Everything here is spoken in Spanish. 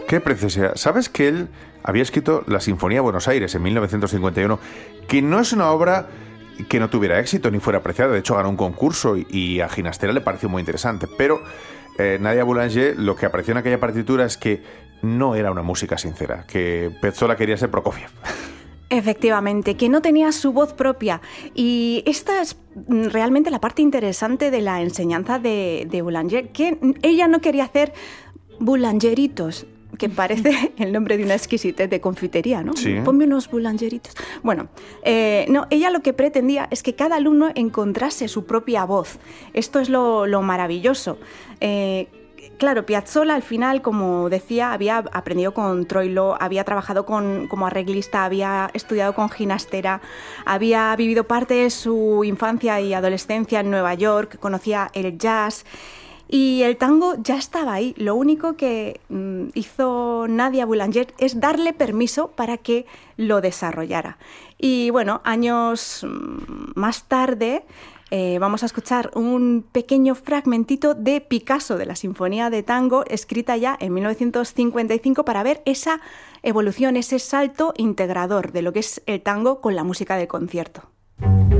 Qué preciosidad. ¿Sabes que él había escrito la Sinfonía de Buenos Aires en 1951? Que no es una obra que no tuviera éxito ni fuera apreciada. De hecho, ganó un concurso y a Ginastera le pareció muy interesante. Pero Nadia Boulanger lo que apreció en aquella partitura es que no era una música sincera, que Piazzolla quería ser Prokofiev. Efectivamente, que no tenía su voz propia. Y esta es realmente la parte interesante de la enseñanza de Boulanger, que ella no quería hacer boulangeritos, que parece el nombre de una exquisitez de confitería, ¿no? Sí. Ponme unos boulangeritos. Bueno, no, ella lo que pretendía es que cada alumno encontrase su propia voz. Esto es lo maravilloso. Claro, Piazzolla al final, como decía, había aprendido con Troilo, había trabajado como arreglista, había estudiado con Ginastera, había vivido parte de su infancia y adolescencia en Nueva York, conocía el jazz y el tango ya estaba ahí. Lo único que hizo Nadia Boulanger es darle permiso para que lo desarrollara. Y bueno, años más tarde vamos a escuchar un pequeño fragmentito de Picasso, de la Sinfonía de Tango, escrita ya en 1955, para ver esa evolución, ese salto integrador de lo que es el tango con la música de concierto.